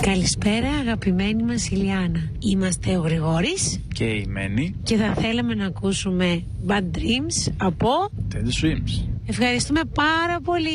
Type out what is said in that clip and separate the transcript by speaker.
Speaker 1: Καλησπέρα αγαπημένη μας Ηλιάνα. Είμαστε ο Γρηγόρης
Speaker 2: και η Μένη
Speaker 1: και θα θέλαμε να ακούσουμε Bad Dreams από
Speaker 2: Teddy Swims.
Speaker 1: Ευχαριστούμε πάρα πολύ.